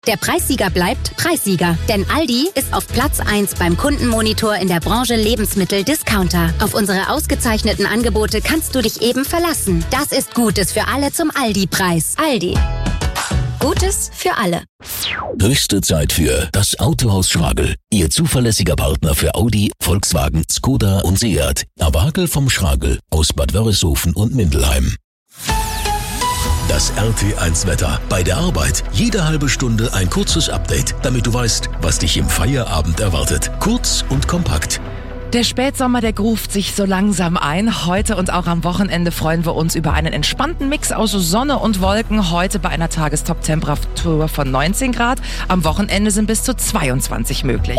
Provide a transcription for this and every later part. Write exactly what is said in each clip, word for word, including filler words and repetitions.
Der Preissieger bleibt Preissieger. Denn Aldi ist auf Platz eins beim Kundenmonitor in der Branche Lebensmittel-Discounter. Auf unsere ausgezeichneten Angebote kannst du dich eben verlassen. Das ist Gutes für alle zum Aldi-Preis. Aldi. Gutes für alle. Höchste Zeit für das Autohaus Schragel. Ihr zuverlässiger Partner für Audi, Volkswagen, Skoda und Seat. Abagel vom Schragel aus Bad Wörishofen und Mindelheim. Das R T eins Wetter. Bei der Arbeit jede halbe Stunde ein kurzes Update, damit du weißt, was dich im Feierabend erwartet. Kurz und kompakt. Der Spätsommer, der gruft sich so langsam ein. Heute und auch am Wochenende freuen wir uns über einen entspannten Mix aus Sonne und Wolken. Heute bei einer Tagestop-Temperatur von neunzehn Grad. Am Wochenende sind bis zu zweiundzwanzig möglich.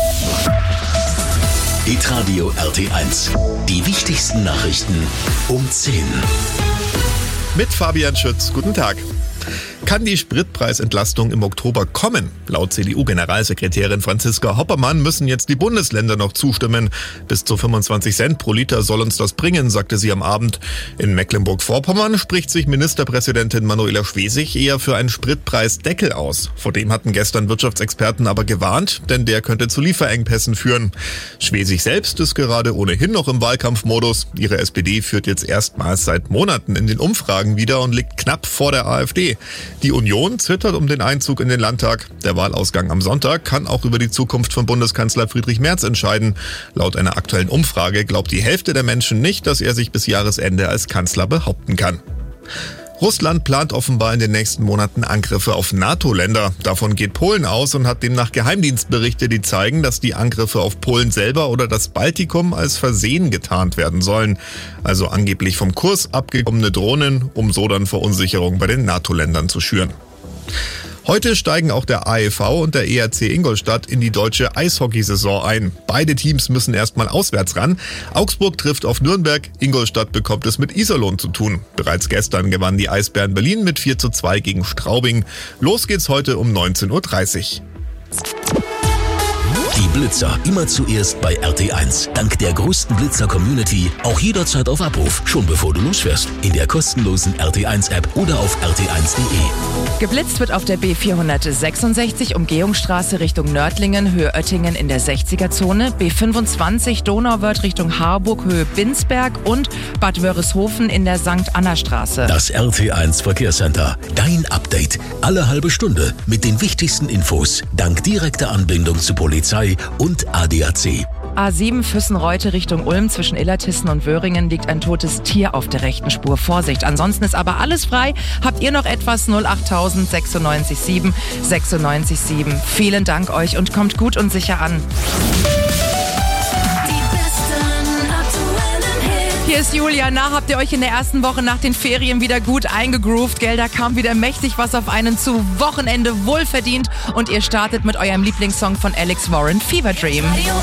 Hitradio R T eins. Die wichtigsten Nachrichten um zehn. Mit Fabian Schütz. Guten Tag. Kann die Spritpreisentlastung im Oktober kommen? Laut C D U-Generalsekretärin Franziska Hoppermann müssen jetzt die Bundesländer noch zustimmen. Bis zu fünfundzwanzig Cent pro Liter soll uns das bringen, sagte sie am Abend. In Mecklenburg-Vorpommern spricht sich Ministerpräsidentin Manuela Schwesig eher für einen Spritpreisdeckel aus. Vor dem hatten gestern Wirtschaftsexperten aber gewarnt, denn der könnte zu Lieferengpässen führen. Schwesig selbst ist gerade ohnehin noch im Wahlkampfmodus. Ihre S P D führt jetzt erstmals seit Monaten in den Umfragen wieder und liegt knapp vor der AfD. Die Union zittert um den Einzug in den Landtag. Der Wahlausgang am Sonntag kann auch über die Zukunft von Bundeskanzler Friedrich Merz entscheiden. Laut einer aktuellen Umfrage glaubt die Hälfte der Menschen nicht, dass er sich bis Jahresende als Kanzler behaupten kann. Russland plant offenbar in den nächsten Monaten Angriffe auf NATO-Länder. Davon geht Polen aus und hat demnach Geheimdienstberichte, die zeigen, dass die Angriffe auf Polen selber oder das Baltikum als Versehen getarnt werden sollen. Also angeblich vom Kurs abgekommene Drohnen, um so dann Verunsicherung bei den NATO-Ländern zu schüren. Heute steigen auch der A E V und der E R C Ingolstadt in die deutsche Eishockeysaison ein. Beide Teams müssen erstmal auswärts ran. Augsburg trifft auf Nürnberg, Ingolstadt bekommt es mit Iserlohn zu tun. Bereits gestern gewannen die Eisbären Berlin mit vier zu zwei gegen Straubing. Los geht's heute um neunzehn Uhr dreißig. Die Blitzer immer zuerst bei R T eins. Dank der größten Blitzer-Community auch jederzeit auf Abruf, schon bevor du losfährst. In der kostenlosen R T eins App oder auf r t eins punkt d e. Geblitzt wird auf der B vierhundertsechsundsechzig Umgehungsstraße Richtung Nördlingen, Höhe Oettingen in der sechziger Zone, B fünfundzwanzig Donauwörth Richtung Harburg, Höhe Binsberg und Bad Wörishofen in der Sankt Anna Straße. Das R T eins Verkehrscenter. Dein Update. Alle halbe Stunde mit den wichtigsten Infos. Dank direkter Anbindung zu Polizei und A D A C. A sieben Füssen-Reute Richtung Ulm zwischen Illertissen und Wöhringen liegt ein totes Tier auf der rechten Spur. Vorsicht, ansonsten ist aber alles frei. Habt ihr noch etwas? null achttausend sechsundneunzig sieben sechsundneunzig sieben. Vielen Dank euch und kommt gut und sicher an. Hier ist Julia. Na, habt ihr euch in der ersten Woche nach den Ferien wieder gut eingegroovt? Gell, da kam wieder mächtig was auf einen zu. Wochenende wohlverdient und ihr startet mit eurem Lieblingssong von Alex Warren, Fever Dream.